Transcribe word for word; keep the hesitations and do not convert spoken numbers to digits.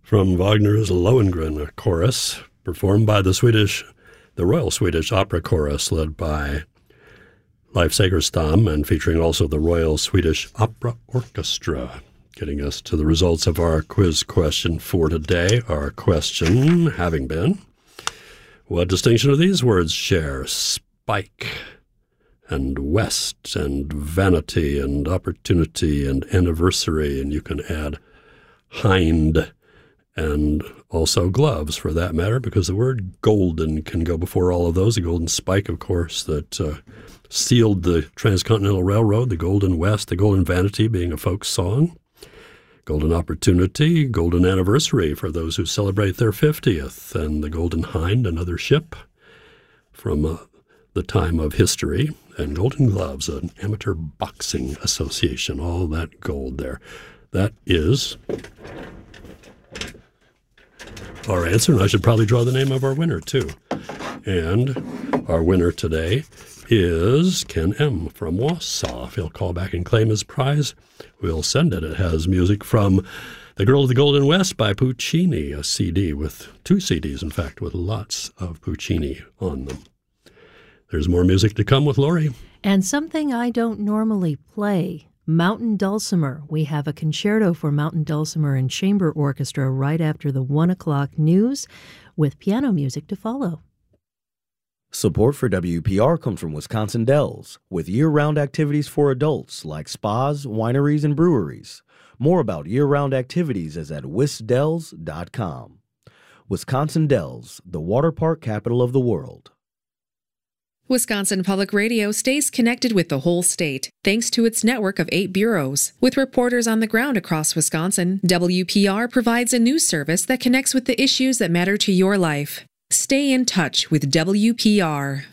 from Wagner's Lohengrin, a chorus performed by the Swedish, the Royal Swedish Opera Chorus, led by Leif Segerstam and featuring also the Royal Swedish Opera Orchestra. Getting us to the results of our quiz question for today. Our question having been, what distinction do these words share? Spike and west and vanity and opportunity and anniversary, and you can add hind and also gloves for that matter, because the word golden can go before all of those. The golden spike, of course, that uh, sealed the Transcontinental Railroad, the Golden West, the Golden Vanity being a folk song. Golden opportunity, golden anniversary for those who celebrate their fiftieth, and the Golden Hind, another ship from uh, the time of history, and Golden Gloves, an amateur boxing association, all that gold there. That is our answer, and I should probably draw the name of our winner, too. And our winner today is Ken M. from Wausau. If he'll call back and claim his prize, we'll send it. It has music from The Girl of the Golden West by Puccini, a C D with two C Ds, in fact, with lots of Puccini on them. There's more music to come with Lori. And something I don't normally play, Mountain Dulcimer. We have a concerto for Mountain Dulcimer and Chamber Orchestra right after the one o'clock news, with piano music to follow. Support for W P R comes from Wisconsin Dells, with year-round activities for adults like spas, wineries, and breweries. More about year-round activities is at wisdells dot com. Wisconsin Dells, the water park capital of the world. Wisconsin Public Radio stays connected with the whole state, thanks to its network of eight bureaus. With reporters on the ground across Wisconsin, W P R provides a news service that connects with the issues that matter to your life. Stay in touch with W P R.